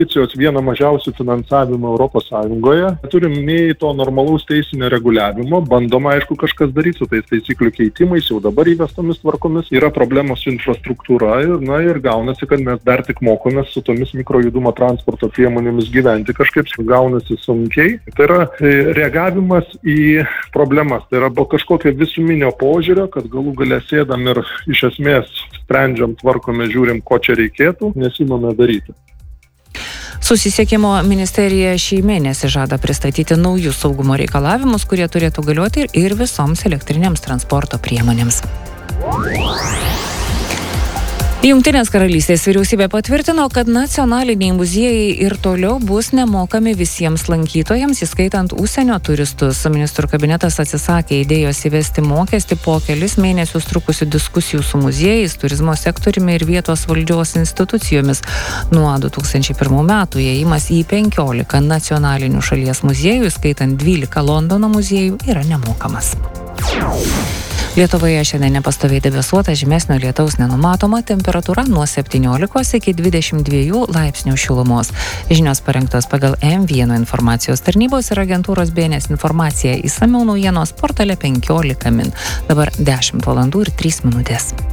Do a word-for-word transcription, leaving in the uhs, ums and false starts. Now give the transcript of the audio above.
Vieną mažiausių finansavimų Europos Sąjungoje. Turim nei to normalaus teisinio reguliavimo, bandoma aišku kažkas daryti su tais taisyklių keitimais, jau dabar įvestomis tvarkomis. Yra problemos su infrastruktūra ir, na, ir gaunasi, kad mes dar tik mokomės su tomis mikrojudumo transporto priemonėmis gyventi kažkaip, gaunasi sunkiai. Tai yra reagavimas į problemas, tai yra kažkokio visuminio požiūrio, kad galų gale sėdam ir iš esmės sprendžiam, tvarkome, žiūrim, ko čia reikėtų, nesimame daryti. Susisiekimo ministerija šį mėnesį žada pristatyti naujus saugumo reikalavimus, kurie turėtų galioti ir visoms elektrinėms transporto priemonėms. Jungtinės karalystės vyriausybė patvirtino, kad nacionaliniai muziejai ir toliau bus nemokami visiems lankytojams, įskaitant užsienio turistus. Ministrų kabinetas atsisakė idėjos įvesti mokestį po kelis mėnesius trukusių diskusijų su muziejais, turizmo sektoriumi ir vietos valdžios institucijomis. Nuo du tūkstančiai pirmų metų įėjimas į penkiolika nacionalinių šalies muziejų, įskaitant dvylika Londono muziejų, yra nemokamas. Lietuvoje šiandien nepastoviai debesuota, žymesnio lietaus nenumatoma, temperatūra nuo septyniolikos iki dvidešimt dviejų laipsnių šilumos. Žinios parengtos pagal M vienas informacijos tarnybos ir agentūros B N S informacija. Išsamiau naujienos portale penkiolika min. Dabar dešimt valandų ir trys minutės.